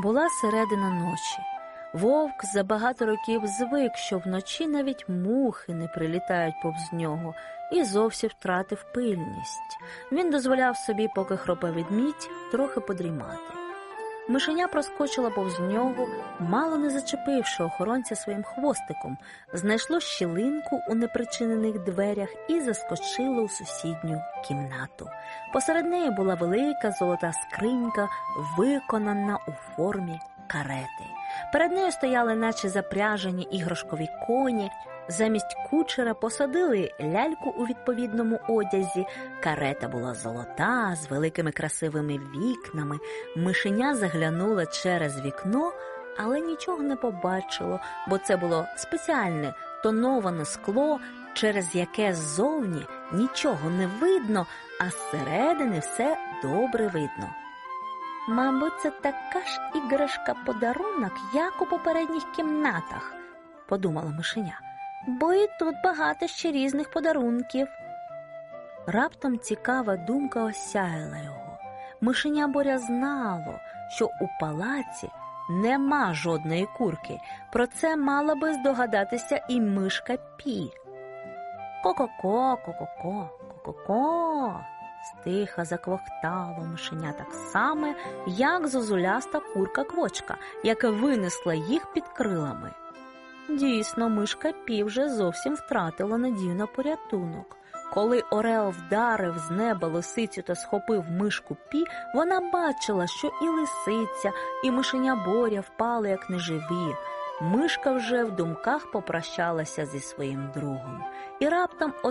Була середина ночі. Вовк за багато років звик, що вночі навіть мухи не прилітають повз нього, і зовсім втратив пильність. Він дозволяв собі, поки хропав ведмідь, трохи подрімати. Мишеня проскочила повз нього, мало не зачепивши охоронця своїм хвостиком, знайшло щілинку у непричинених дверях і заскочило у сусідню кімнату. Посеред неї була велика золота скринька, виконана у формі карети. Перед нею стояли наче запряжені іграшкові коні, замість кучера посадили ляльку у відповідному одязі. Карета була золота, з великими красивими вікнами. Мишеня заглянула через вікно, але нічого не побачило, бо це було спеціальне тоноване скло, через яке ззовні нічого не видно, а зсередини все добре видно. «Мабуть, це така ж іграшка-подарунок, як у попередніх кімнатах», – подумала мишеня, – «бо і тут багато ще різних подарунків». Раптом цікава думка осяяла його. Мишеня Боря знало, що у палаці нема жодної курки. Про це мала би здогадатися і мишка Пі. «Ко-ко-ко, ко-ко-ко, ко-ко-ко», стиха заквохтало мишеня так само, як зозуляста курка-квочка, яка винесла їх під крилами. Дійсно, мишка Пі вже зовсім втратила надію на порятунок. Коли орел вдарив з неба лисицю та схопив мишку Пі, вона бачила, що і лисиця, і мишеня Боря впали як неживі. Мишка вже в думках попрощалася зі своїм другом. І раптом